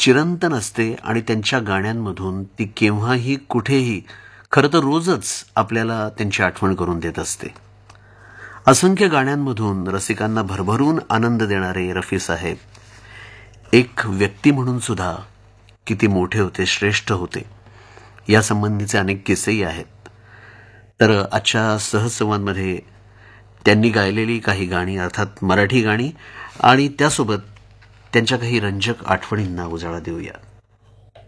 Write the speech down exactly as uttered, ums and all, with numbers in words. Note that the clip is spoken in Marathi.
चिरंतन असते आणि त्यांच्या गाण्यांमधून ती केव्हाही कुठेही खरं तर रोजच आपल्याला त्यांची आठवण करून देत असते. असंख्य गाण्यांमधून रसिकांना भरभरून आनंद देणारे रफी साहेब एक व्यक्ती म्हणून सुद्धा किती मोठे होते, श्रेष्ठ होते, यासंबंधीचे अनेक किस्सेही आहेत. तर आजच्या सहजसंवादमध्ये त्यांनी गायलेली काही गाणी, अर्थात मराठी गाणी, आणि त्यासोबत त्यांच्या काही रंजक आठवणींना उजाळा देऊया.